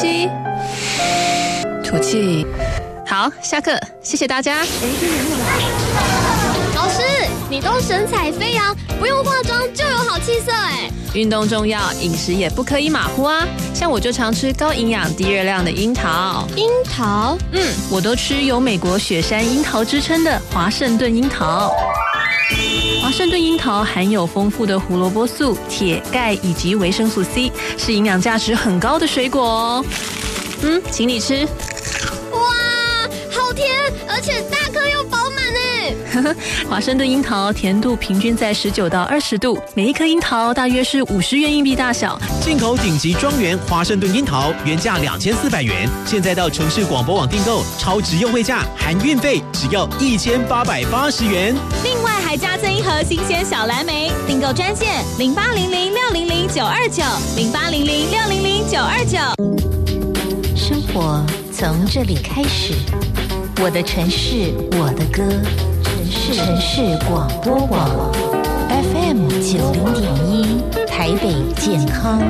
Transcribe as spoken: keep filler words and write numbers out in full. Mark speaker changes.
Speaker 1: 吸，吐气。好，下课，谢谢大家。
Speaker 2: 老师，你都神采飞扬，不用化妆就有好气色哎。
Speaker 1: 运动重要，饮食也不可以马虎啊。像我就常吃高营养、低热量的樱桃。
Speaker 2: 樱桃？
Speaker 1: 嗯，我都吃有美国雪山樱桃之称的华盛顿樱桃。华盛顿樱桃含有丰富的胡萝卜素、铁、钙以及维生素 C， 是营养价值很高的水果哦。嗯，请你吃。
Speaker 2: 哇，好甜，而且大颗又饱满哎。
Speaker 1: 华盛顿樱桃甜度平均在十九到二十度，每一颗樱桃大约是五十元硬币大小。
Speaker 3: 进口顶级庄园华盛顿樱桃，原价两千四百元，现在到城市广播网订购，超值优惠价含运费，只要一千八百八十元。
Speaker 4: 另外还加赠一盒新鲜小蓝莓，订购专线零八零零六零零九二九零八零零六零零九二九。
Speaker 5: 生活从这里开始，我的城市，我的歌，城市城市广播网 F M 九零点一，台北健康